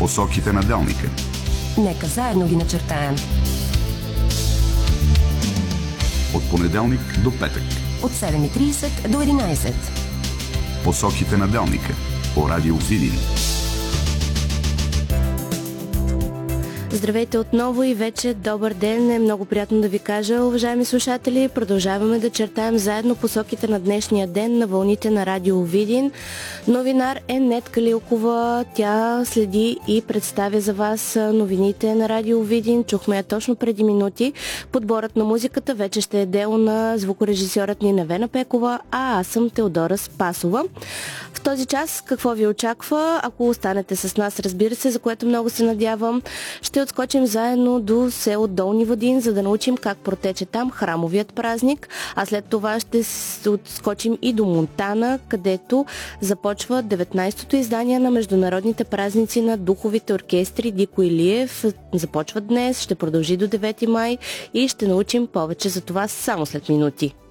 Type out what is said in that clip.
Посоките на Делника. Нека заедно ги начертаем. От понеделник до петък. От 7:30 до 11. Посоките на Делника. По Радио Видин. Здравейте отново и вече добър ден. Е много приятно да ви кажа, уважаеми слушатели. Продължаваме да чертаем заедно посоките на днешния ден на вълните на Радио Видин. Новинар е Нетка Лилкова. Тя следи и представя за вас новините на Радио Видин. Чухме я точно преди минути. Подборът на музиката вече ще е дело на звукорежисьорът ни Невена Пекова, а аз съм Теодора Спасова. В този час какво ви очаква? Ако останете с нас, разбира се, за което много се надявам, ще отскочим заедно до село Долни Вадин, за да научим как протече там храмовият празник, а след това ще отскочим и до Монтана, където започва 19-то издание на международните празници на духовите оркестри Дико Илиев. Започва днес, ще продължи до 9 май и ще научим повече за това само след минути.